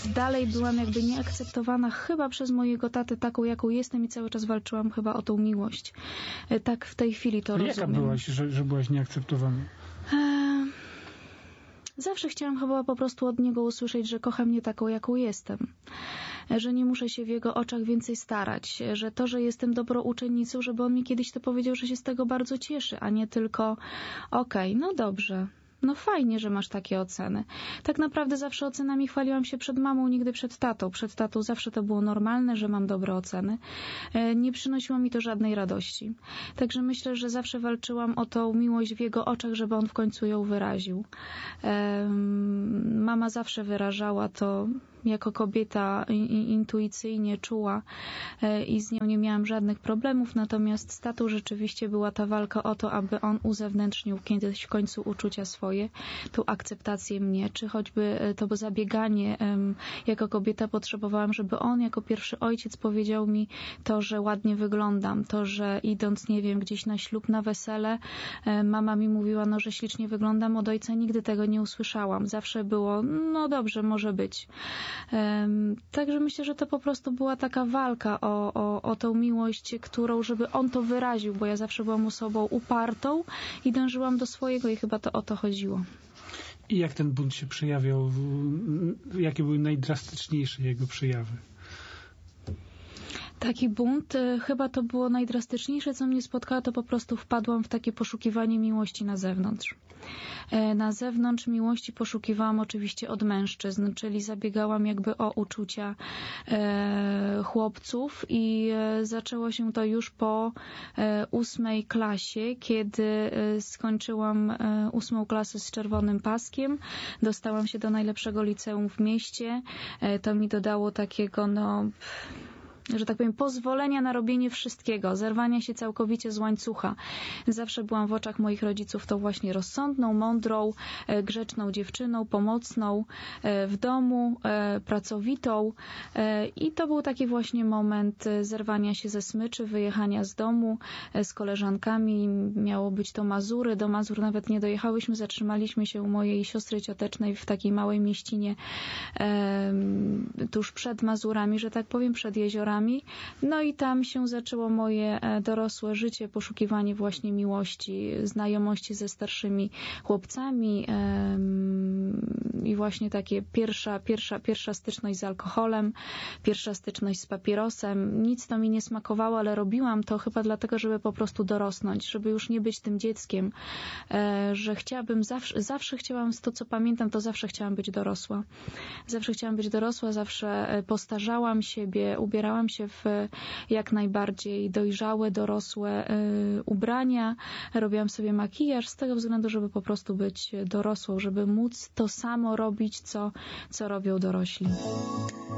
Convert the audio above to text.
dalej byłam jakby nieakceptowana chyba przez mojego tatę taką, jaką jestem i cały czas walczyłam chyba o tą miłość. Tak w tej chwili to rozumiem. Jaka byłaś, że byłaś nieakceptowana? Zawsze chciałam chyba po prostu od niego usłyszeć, że kocha mnie taką, jaką jestem. Że nie muszę się w jego oczach więcej starać. Że to, że jestem dobrą uczennicą, żeby on mi kiedyś to powiedział, że się z tego bardzo cieszy, a nie tylko okej, no dobrze. No fajnie, że masz takie oceny. Tak naprawdę zawsze ocenami chwaliłam się przed mamą, nigdy przed tatą. Przed tatą zawsze to było normalne, że mam dobre oceny. Nie przynosiło mi to żadnej radości. Także myślę, że zawsze walczyłam o tą miłość w jego oczach, żeby on w końcu ją wyraził. Mama zawsze wyrażała to jako kobieta intuicyjnie czuła i z nią nie miałam żadnych problemów, natomiast z tatą rzeczywiście była ta walka o to, aby on uzewnętrznił kiedyś w końcu uczucia swoje, tą akceptację mnie, czy choćby to zabieganie jako kobieta potrzebowałam, żeby on jako pierwszy ojciec powiedział mi to, że ładnie wyglądam, to, że idąc, nie wiem, gdzieś na ślub, na wesele, mama mi mówiła, no, że ślicznie wyglądam, od ojca nigdy tego nie usłyszałam. Zawsze było, no dobrze, może być. Także myślę, że to po prostu była taka walka o tą miłość, którą, żeby on to wyraził, bo ja zawsze byłam osobą upartą i dążyłam do swojego i chyba to o to chodziło. I jak ten bunt się przejawiał? Jakie były najdrastyczniejsze jego przejawy? Taki bunt, chyba to było najdrastyczniejsze, co mnie spotkało, to po prostu wpadłam w takie poszukiwanie miłości na zewnątrz. Na zewnątrz miłości poszukiwałam oczywiście od mężczyzn, czyli zabiegałam jakby o uczucia chłopców i zaczęło się to już po 8. klasie, kiedy skończyłam 8. klasę z czerwonym paskiem, dostałam się do najlepszego liceum w mieście, to mi dodało takiego, że tak powiem, pozwolenia na robienie wszystkiego, zerwania się całkowicie z łańcucha. Zawsze byłam w oczach moich rodziców tą właśnie rozsądną, mądrą, grzeczną dziewczyną, pomocną w domu, pracowitą i to był taki właśnie moment zerwania się ze smyczy, wyjechania z domu z koleżankami. Miało być to Mazury. Do Mazur nawet nie dojechałyśmy, zatrzymaliśmy się u mojej siostry ciotecznej w takiej małej mieścinie tuż przed Mazurami, że tak powiem, przed jeziorami. No i tam się zaczęło moje dorosłe życie, poszukiwanie właśnie miłości, znajomości ze starszymi chłopcami i właśnie takie pierwsza styczność z alkoholem, pierwsza styczność z papierosem. Nic to mi nie smakowało, ale robiłam to chyba dlatego, żeby po prostu dorosnąć, żeby już nie być tym dzieckiem, że chciałabym, zawsze chciałam, to co pamiętam, to zawsze chciałam być dorosła. Zawsze chciałam być dorosła, zawsze postarzałam siebie, ubierałam się w jak najbardziej dojrzałe, dorosłe ubrania, robiłam sobie makijaż z tego względu, żeby po prostu być dorosłą, żeby móc to samo robić, co robią dorośli.